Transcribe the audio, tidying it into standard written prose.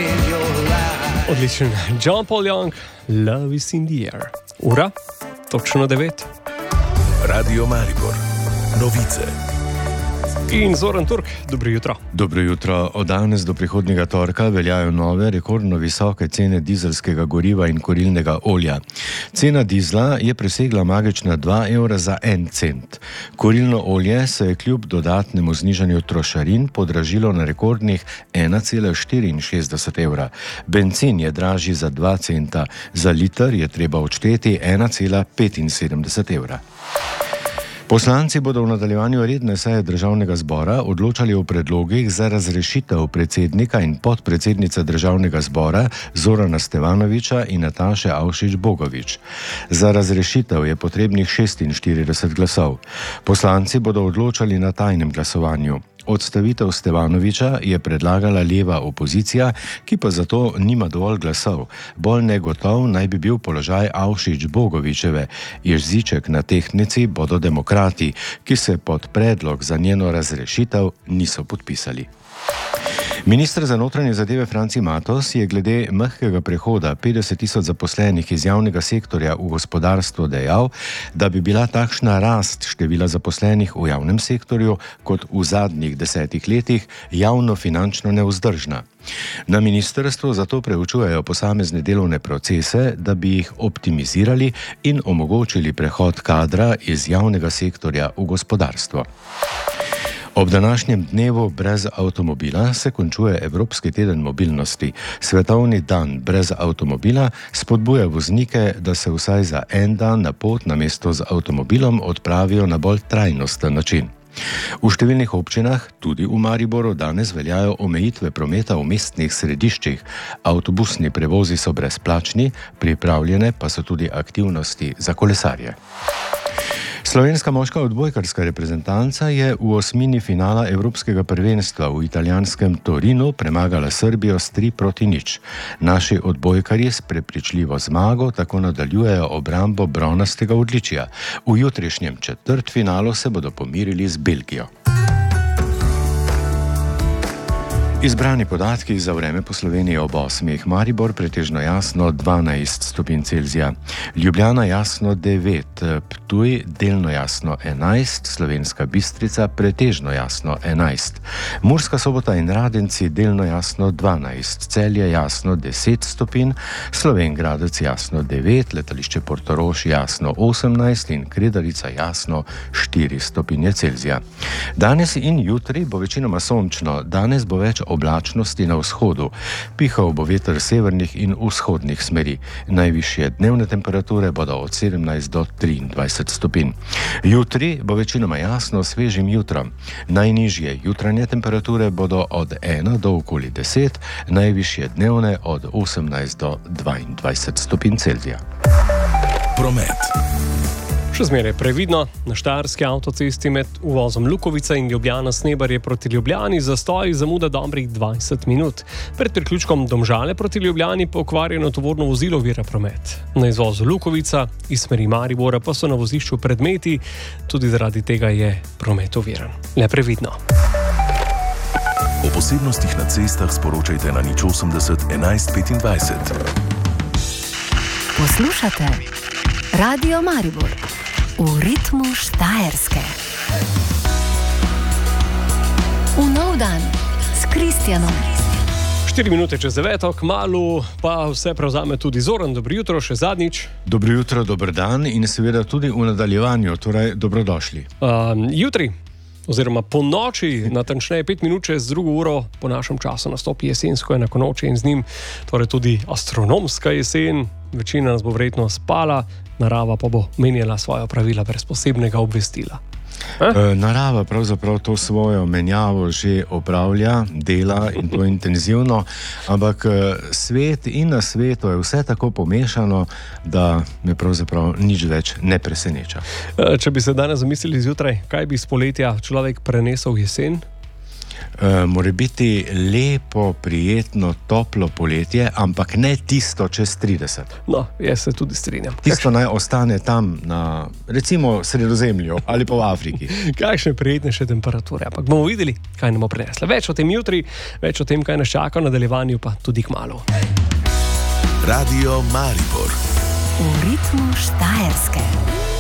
Odličen. John Paul Young, Love is in the air. Ura, točno 9. Radio Maribor, novice. In Zoran Turk, dobro jutro. Dobro jutro. Od danes do prihodnjega torka veljajo nove, rekordno visoke cene dizelskega goriva in kurilnega olja. Cena dizla je presegla magična 2 evra za 1 cent. Kurilno olje se je kljub dodatnemu znižanju trošarin podražilo na rekordnih 1,64 evra. Bencin je dražji za 2 centa, za liter je treba odšteti 1,75 evra. Poslanci bodo v nadaljevanju redne seje Državnega zbora odločali o predlogih za razrešitev predsednika in podpredsednice Državnega zbora Zorana Stevanovića in Nataše Avšič Bogovič. Za razrešitev je potrebnih 46 glasov. Poslanci bodo odločali na tajnem glasovanju. Odstavitev Stevanovića je predlagala leva opozicija, ki pa zato nima dovolj glasov. Bolj negotov naj bi bil položaj Avšič Bogovičeve. Jeziček na tehtnici bodo demokrati, ki se pod predlog za njeno razrešitev niso podpisali. Minister za notranje zadeve Franci Matos je glede mehkega prehoda 50 tisoč zaposlenih iz javnega sektorja v gospodarstvo dejal, da bi bila takšna rast števila zaposlenih v javnem sektorju kot v zadnjih 10 letih javno-finančno nevzdržna. Na ministrstvu zato preučujejo posamezne delovne procese, da bi jih optimizirali in omogočili prehod kadra iz javnega sektorja v gospodarstvo. Ob današnjem dnevu brez avtomobila se končuje Evropski teden mobilnosti. Svetovni dan brez avtomobila spodbuja voznike, da se vsaj za en dan na pot namesto z avtomobilom odpravijo na bolj trajnosten način. V številnih občinah, tudi v Mariboru, danes veljajo omejitve prometa v mestnih središčih. Avtobusni prevozi so brezplačni, pripravljene pa so tudi aktivnosti za kolesarje. Slovenska moška odbojkarska reprezentanca je v osmini finala Evropskega prvenstva v italijanskem Torinu premagala Srbijo s 3-0. Naši odbojkarji s prepričljivo zmago tako nadaljujejo obrambo bronastega odličja. V jutrišnjem četrtfinalu se bodo pomirili z Belgijo. Izbrani podatki za vreme po Sloveniji ob 8. Maribor pretežno jasno 12 stopinj Celzija, Ljubljana jasno 9, Ptuj delno jasno 11, Slovenska Bistrica pretežno jasno 11, Murska Sobota in Radenci delno jasno 12, Celje jasno 10 stopinj, Slovenj Gradec jasno 9, letališče Portorož jasno 18 in Kredarica jasno 4 stopinje Celzija. Danes in jutri bo večinoma sončno, danes bo več oblačnosti na vzhodu. Pihal bo veter severnih in vzhodnih smeri. Najvišje dnevne temperature bodo od 17 do 23 stopinj. Jutri bo večinoma jasno s svežim jutrom. Najnižje jutranje temperature bodo od 1 do okoli 10, najvišje dnevne od 18 do 22 stopinj Celzija. Promet. Še zmeraj previdno, na štajerski avtocesti med uvozom Lukovica in Ljubljana-Snebarje proti Ljubljani zastoj zamuda dobrih 20 minut. Pred priključkom Domžale proti Ljubljani pokvarjeno tovorno vozilo ovira promet. Na izvozu Lukovica iz smeri Maribora pa so na vozišču predmeti, tudi zaradi tega je promet oviran. Le previdno. O posebnostih na cestah sporočajte na 080 11 25. Poslušate Radio Maribor v ritmu Štajerske. V nov dan s Kristjanom. 4 minute čez 9, kmalu pa vse prevzame tudi Zoran. Dobro jutro, še zadnjič. Dobro jutro, dober dan in seveda tudi v nadaljevanju, torej dobrodošli. Jutri, oziroma po noči, natančneje 5 minut čez 2 uro po našem času nastopi jesensko enakonočje in z njim torej tudi astronomska jesen. Večina nas bo verjetno spala, narava pa bo menjala svoja pravila brez posebnega obvestila. Narava pravzaprav to svojo menjavo že opravlja, dela in to intenzivno, ampak svet in na svetu je vse tako pomešano, da me pravzaprav nič več ne preseneča. Če bi se danes zamislili zjutraj, kaj bi iz poletja človek prenesel v jesen? Mora biti lepo, prijetno, toplo poletje, ampak ne tisto čez 30. No, jaz se tudi strinjam. Tisto naj ostane tam na, recimo, Sredozemlju ali pa v Afriki. Kakšne prijetnejše temperature, ampak bomo videli, kaj nam bo prinesla. Več o tem jutri, več o tem, kaj nas čaka v nadaljevanju, pa tudi kmalu. Radio Maribor. V ritmu Štajerske.